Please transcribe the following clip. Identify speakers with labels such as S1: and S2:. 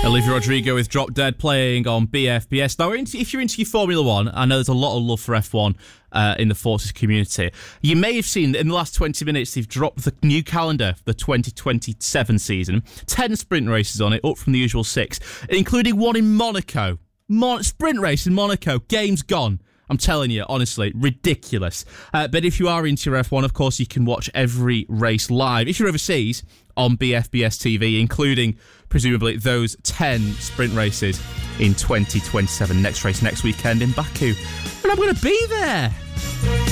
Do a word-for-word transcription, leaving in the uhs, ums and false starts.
S1: Olivia Rodrigo with Drop Dead playing on B F B S. Now, if you're into your Formula One, I know there's a lot of love for F one uh, in the Forces community. You may have seen that in the last twenty minutes, they've dropped the new calendar for the twenty twenty-seven season. Ten sprint races on it, up from the usual six, including one in Monaco. Mon- sprint race in Monaco. Game's gone. I'm telling you, honestly, ridiculous. Uh, but if you are into your F one, of course, you can watch every race live. If you're overseas, on B F B S T V, including, presumably, those ten sprint races in twenty twenty-seven. Next race next weekend in Baku. And I'm going to be there.